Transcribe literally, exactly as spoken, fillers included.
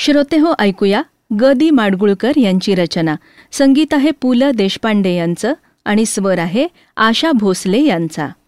श्रोते हो, ऐकूया ग दी माडगुळकर यांची रचना. संगीत आहे पु ल देशपांडे यांचं आणि स्वर आहे आशा भोसले यांचा.